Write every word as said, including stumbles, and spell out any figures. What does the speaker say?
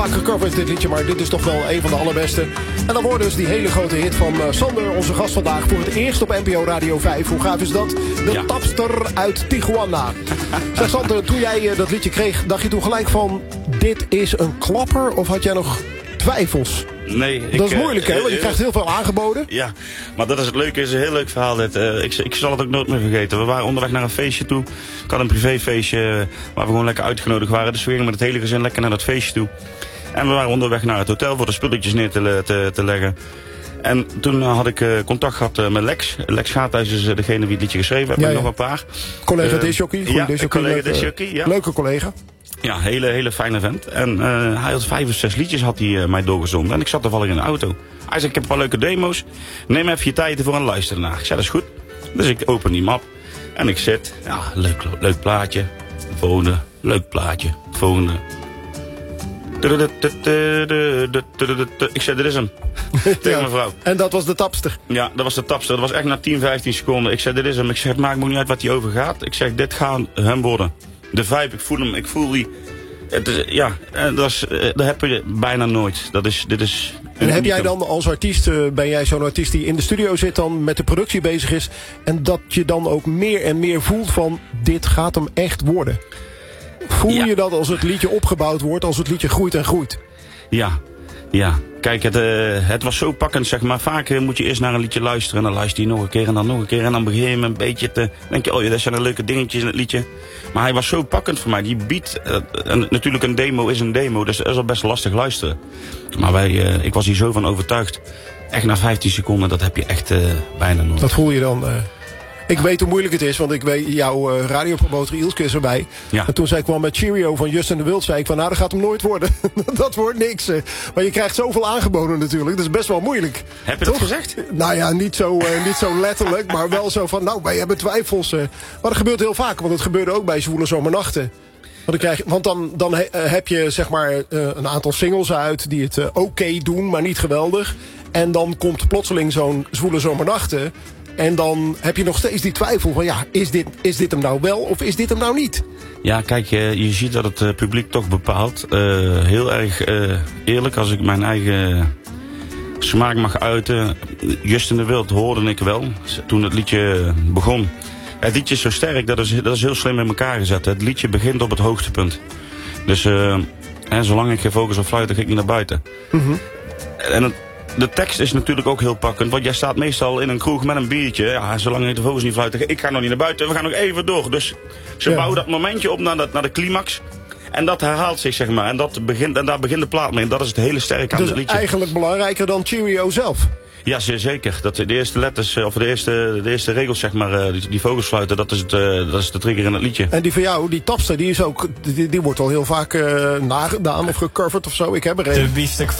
Gecoverd dit liedje, maar dit is toch wel een van de allerbeste. En dan wordt dus die hele grote hit van uh, Sander, onze gast vandaag, voor het eerst op N P O Radio vijf. Hoe gaaf is dat? De ja. Tapster uit Tijuana. Zeg Sander, toen jij uh, dat liedje kreeg, dacht je toen gelijk van, dit is een klapper? Of had jij nog twijfels? Nee. Dat ik, is moeilijk, hè? Uh, Want je krijgt heel veel aangeboden. Ja, maar dat is het leuke, is een heel leuk verhaal. Dit. Uh, ik, ik zal het ook nooit meer vergeten. We waren onderweg naar een feestje toe. Ik had een privéfeestje uh, waar we gewoon lekker uitgenodigd waren. Dus we gingen met het hele gezin lekker naar dat feestje toe. En we waren onderweg naar het hotel voor de spulletjes neer te, te, te leggen. En toen had ik uh, contact gehad uh, met Lex. Lex Gaathuis is uh, degene die het liedje geschreven heeft. Ja, en ja. nog een paar. Collega uh, disjockey. Ja, disjockey, collega leuke, disjockey, ja. Leuke collega. Ja, hele, hele fijne vent. En uh, hij had vijf of zes liedjes had hij uh, mij doorgezonden. En ik zat toevallig in de auto. Hij zei, ik heb een paar leuke demo's. Neem even je tijd ervoor en luister ernaar. Ik zei, dat is goed. Dus ik open die map. En ik zit, ja, leuk, leuk plaatje. Volgende, leuk plaatje. Volgende. Ik zei, dit is hem. Tegen ja, mijn vrouw. En dat was de tapster? Ja, dat was de tapster. Dat was echt na tien, vijftien seconden. Ik zei, dit is hem. Ik zeg, het maakt me niet uit wat hij over gaat. Ik zeg, dit gaat hem worden. De vibe, ik voel hem, ik voel die... Het is, ja, dat, is, dat heb je bijna nooit. Dat is, dit is... En heb jij dan als artiest, ben jij zo'n artiest die in de studio zit, dan met de productie bezig is, en dat je dan ook meer en meer voelt van, dit gaat hem echt worden? Voel ja. je dat als het liedje opgebouwd wordt, als het liedje groeit en groeit? Ja, ja. Kijk, het, uh, het was zo pakkend, zeg maar. Vaak uh, moet je eerst naar een liedje luisteren en dan luister je nog een keer en dan nog een keer. En dan begin je een beetje te... denk je, oh ja, dat zijn de leuke dingetjes in het liedje. Maar hij was zo pakkend voor mij. Die beat, uh, en natuurlijk een demo is een demo, dus dat is al best lastig luisteren. Maar wij, uh, ik was hier zo van overtuigd. Echt na vijftien seconden, dat heb je echt uh, bijna nooit. Dat voel je dan... Uh... Ik weet hoe moeilijk het is, want ik weet, jouw uh, radiopromotor Ilske is erbij. Ja. En toen zei ik kwam met Cheerio van Justin de Wild, zei ik van, nou, dat gaat hem nooit worden. Dat wordt niks. Uh. Maar je krijgt zoveel aangeboden natuurlijk, dat is best wel moeilijk. Heb je toch? dat gezegd? Nou ja, niet zo, uh, niet zo letterlijk, maar wel zo van, nou, wij hebben twijfels. Uh. Maar dat gebeurt heel vaak, want het gebeurde ook bij Zwoele Zomernachten. Want dan, krijg je, want dan, dan he, uh, heb je zeg maar uh, een aantal singles uit die het uh, oké okay doen, maar niet geweldig. En dan komt plotseling zo'n Zwoele Zomernachten. En dan heb je nog steeds die twijfel van, ja, is dit, is dit hem nou wel of is dit hem nou niet? Ja, kijk, je, je ziet dat het uh, publiek toch bepaalt. Uh, heel erg uh, eerlijk, als ik mijn eigen smaak mag uiten. Justin de Wild hoorde ik wel, toen het liedje begon. Het liedje is zo sterk, dat is, dat is heel slim in elkaar gezet. Het liedje begint op het hoogtepunt. Dus uh, hè, zolang ik geen vogels of fluiten, ga ik niet naar buiten. Mm-hmm. En het, de tekst is natuurlijk ook heel pakkend, want jij staat meestal in een kroeg met een biertje. Ja, zolang ik de vogels niet fluiten, ik ga nog niet naar buiten, we gaan nog even door. Dus ze ja. bouwen dat momentje op naar de, naar de climax. En dat herhaalt zich, zeg maar. En, dat begint, en daar begint de plaat mee. En dat is het hele sterke aan het liedje. Dat is eigenlijk belangrijker dan Cheerio zelf. Ja, zeer zeker. Dat de eerste letters, of de eerste, de eerste regels, zeg maar, die, die vogels fluiten, dat is, het, uh, dat is de trigger in het liedje. En die van jou, die tapster, die is ook, die, die wordt al heel vaak uh, nagedaan of gecoverd of zo. Ik heb er een. De biefstuk